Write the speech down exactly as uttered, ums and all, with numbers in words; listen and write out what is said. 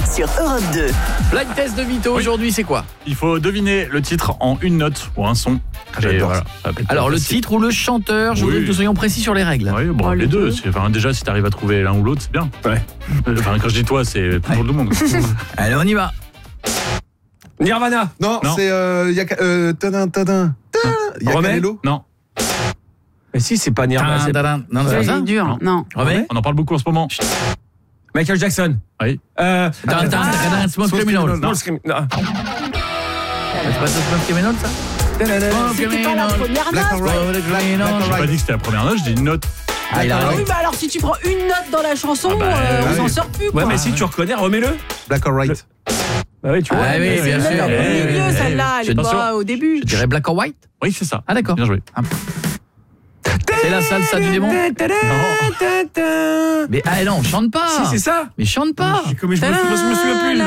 sur Europe deux. Blind test de Vito, Oui. aujourd'hui, c'est quoi? Il faut deviner le titre en une note ou un son. Et voilà, ça va être Alors, le facile. titre ou le chanteur, je Oui. voudrais que nous soyons précis sur les règles. Oui, bon, Oh, les les deux. deux. C'est- Enfin, déjà, si tu arrives à trouver l'un ou l'autre, c'est bien. Ouais. Enfin, quand je dis toi, c'est pour tout le monde. Allez, on y va. Nirvana. Non, Non. c'est euh, Yaka, euh, tadin, tadin, tadin, Remets. Yakalelo. Non, Mais si, c'est pas Nirvana. c'est Tadadam. Non, non, C'est c'est ça. dur. Non. Non. Remets. on en parle beaucoup en ce moment. Michael Jackson. Oui. Euh, Tadadam, tadadam, Smoke Criminal. non, le scream- non. C'est pas ça, Smoke Criminal, ça? C'était pas la première Black and note. White. Black, Black and J'ai pas White. dit que c'était la première note, je dis une note. Ah, il a Ah raison. oui, bah alors si tu prends une note dans la chanson, Ah bah, euh, on oui. s'en sort plus quoi. Ouais, mais si tu reconnais, remets-le. Black or White. Bah oui, tu vois. Ah oui, Mais bien c'est- sûr. Elle est Eh, au milieu eh, celle-là, elle est attention. pas au début. Je dirais Black or White. Oui, c'est ça. Ah, d'accord. Bien joué. C'est la salsa du démon. Mais ah non, chante pas. Si, c'est ça. Mais chante pas. Comme je me, je me souviens plus.